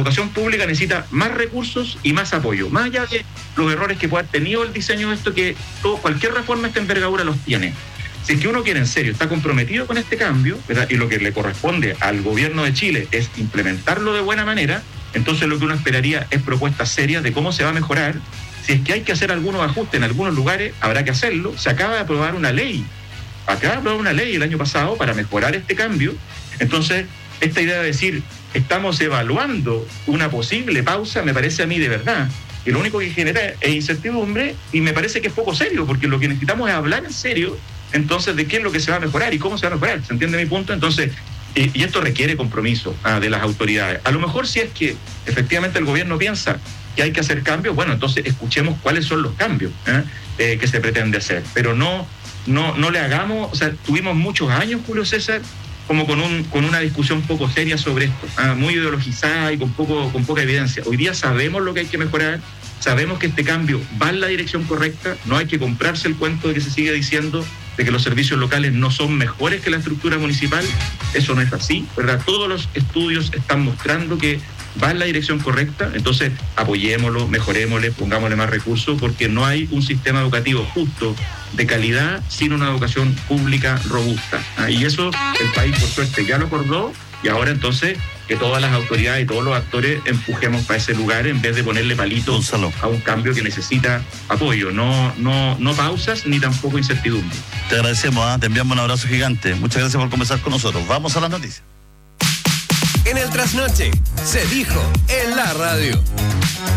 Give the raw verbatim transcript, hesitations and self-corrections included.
educación pública necesita más recursos y más apoyo, más allá de los errores que pueda haber tenido el diseño de esto, que todo, cualquier reforma de esta envergadura los tiene. Si es que uno quiere en serio, está comprometido con este cambio, ¿verdad?, y lo que le corresponde al gobierno de Chile es implementarlo de buena manera, entonces lo que uno esperaría es propuestas serias de cómo se va a mejorar. Si es que hay que hacer algunos ajustes en algunos lugares, habrá que hacerlo. Se acaba de aprobar una ley, acaba de aprobar una ley el año pasado para mejorar este cambio. Entonces, esta idea de decir, estamos evaluando una posible pausa, me parece a mí de verdad que lo único que genera es incertidumbre, y me parece que es poco serio, porque lo que necesitamos es hablar en serio, entonces, de qué es lo que se va a mejorar y cómo se va a mejorar. ¿Se entiende mi punto? Entonces, y, y esto requiere compromiso ah, de las autoridades. A lo mejor, si es que efectivamente el gobierno piensa que hay que hacer cambios, bueno, entonces escuchemos cuáles son los cambios ¿eh? Eh, que se pretende hacer, pero no, no, no le hagamos, o sea, tuvimos muchos años, Julio César, como con un con una discusión poco seria sobre esto, ¿eh? muy ideologizada y con poco con poca evidencia. Hoy día sabemos lo que hay que mejorar, sabemos que este cambio va en la dirección correcta, no hay que comprarse el cuento de que se sigue diciendo de que los servicios locales no son mejores que la estructura municipal. Eso no es así, ¿verdad? Todos los estudios están mostrando que va en la dirección correcta, entonces apoyémoslo, mejorémosle, pongámosle más recursos, porque no hay un sistema educativo justo, de calidad, sin una educación pública robusta. ¿ah? Y eso el país, por suerte, ya lo acordó, y ahora entonces que todas las autoridades y todos los actores empujemos para ese lugar en vez de ponerle palitos Gonzalo. a un cambio que necesita apoyo, no, no, no pausas ni tampoco incertidumbre. Te agradecemos, ¿eh? Te enviamos un abrazo gigante. Muchas gracias por conversar con nosotros. Vamos a las noticias. En el Trasnoche se dijo en la radio.